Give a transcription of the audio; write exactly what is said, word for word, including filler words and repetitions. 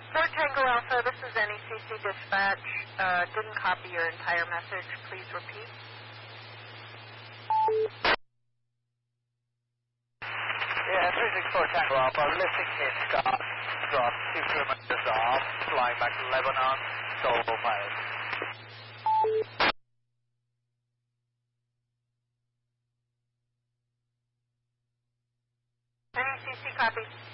Fort Tango Alpha, this is N E C C Dispatch. Uh, didn't copy your entire message. Please repeat. Yeah, three six four Tango Alpha, lifting in Scott, drop two kilometers off, flying back to Lebanon, solo pilot. N E C C copy.